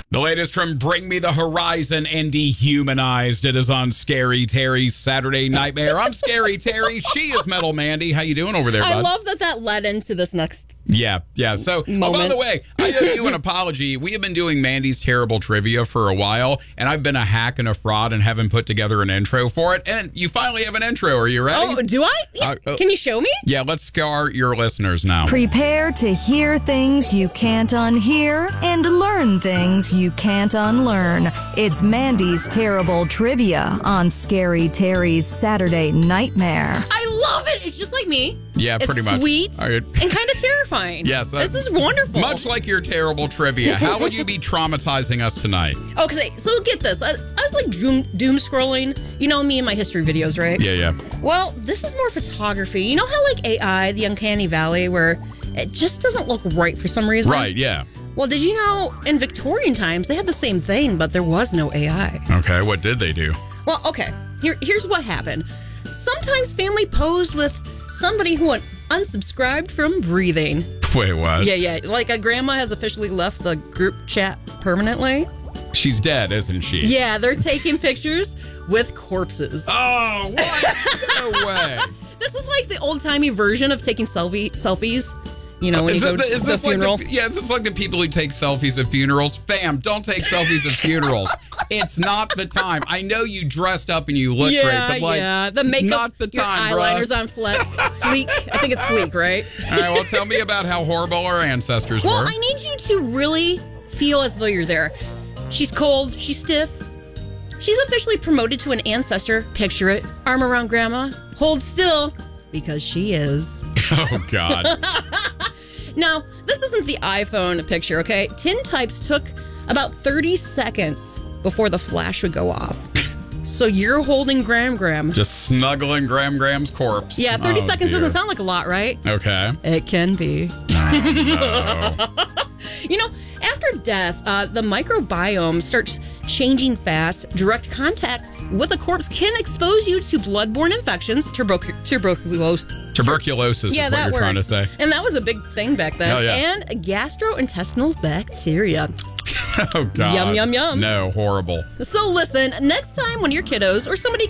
The latest from Bring Me the Horizon and Dehumanized. It is on Scary Terry's Saturday Nightmare. I'm Scary Terry. She is Metal Mandy. How you doing over there, bud? I love that led into this next Yeah. So, by the way, I owe you an apology. We have been doing Mandy's Terrible Trivia for a while, and I've been a hack and a fraud and haven't put together an intro for it. And you finally have an intro. Are you ready? Oh, do I? Yeah. Can you show me? Yeah, let's scar your listeners now. Prepare to hear things you can't unhear and learn things you can't unlearn. It's Mandy's Terrible Trivia on Scary Terry's Saturday Nightmare. I love it. It's just like me. Yeah, pretty much. It's sweet Right. and kind of terrifying. Yes. This is wonderful. Much like your terrible trivia. How would you be traumatizing us tonight? Okay, so get this. I was like doom scrolling. You know me and my history videos, right? Yeah. Well, this is more photography. You know how like AI, the Uncanny Valley, where it just doesn't look right for some reason? Right, yeah. Well, did you know in Victorian times they had the same thing, but there was no AI? Okay, what did they do? Well, okay. Here's what happened. Sometimes family posed with somebody who unsubscribed from breathing. Wait, what? Yeah. Like a grandma has officially left the group chat permanently. She's dead, isn't she? Yeah, they're taking pictures with corpses. Oh, what? No way. This is like the old-timey version of taking selfies. You know, when you go to the funeral. Is this like the people who take selfies at funerals? Fam, don't take selfies at funerals. It's not the time. I know you dressed up and you look great, but like, the makeup, not the time, your eyeliner's on fleek. I think it's fleek, right? All right, well, tell me about how horrible our ancestors were. Well, I need you to really feel as though you're there. She's cold. She's stiff. She's officially promoted to an ancestor. Picture it. Arm around grandma. Hold still. Because she is. Oh, God. Now, this isn't the iPhone picture, okay? Tintypes took about 30 seconds before the flash would go off. So you're holding Gram. Just snuggling Gram's corpse. Yeah, 30 seconds doesn't sound like a lot, right? Okay. It can be. No. You know, after death, the microbiome starts changing fast. Direct contact with a corpse can expose you to bloodborne infections, tuberculosis. Tuberculosis is what that you're word. trying to say. And that was a big thing back then. Oh, yeah. And gastrointestinal bacteria. Oh, God. Yum. No, horrible. So listen, next time when your kiddos or somebody